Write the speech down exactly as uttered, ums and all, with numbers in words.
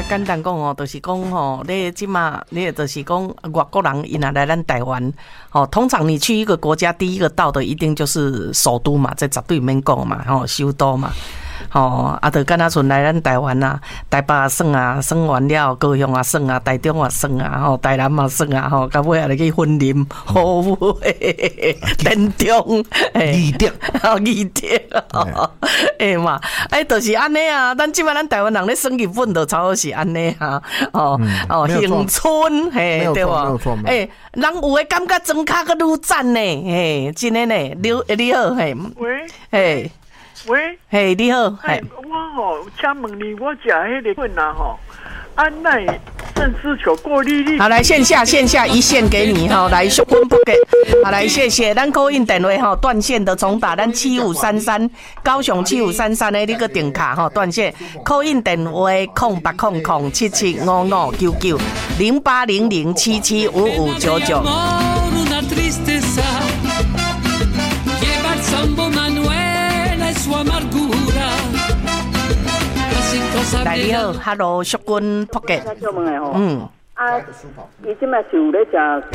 简单讲哦，就是讲吼，你即马你就是讲外国人伊若来咱台湾，哦，通常你去一个国家，第一个到的一定就是首都嘛，这绝对免讲嘛，吼，首都嘛。吼，啊，就敢若像来咱台湾啊，台北也算啊，算完了，高雄也算啊，台中也算啊，吼，台南嘛算啊，吼，到尾啊，来去婚林、好尾、田中、 义德、 哦，义德，哎嘛，哎，就是安尼啊。咱即摆咱台湾人咧算日本，就差不多是安尼啊。哦哦，恒春，嘿，对无？哎，人有诶感觉装卡个愈赞呢，嘿，真诶呢。你你好，嘿， 喂， 嘿。 喂， 嘿，你好， 哎，我吼，请问你，我食迄个粉啊吼，安奈郑丝球过滤率。 好，来线下线下一线给你哈，来收分不给，好来谢谢，咱call in电话哈，断线的重打，咱七五三三高雄七五三三的那个电卡哈，断线，call in电话空八空空七七五五九九零八零零七七五五九九。来你好 ，Hello， 淑君 Pocket， 嗯， 啊，伊即摆是有咧食。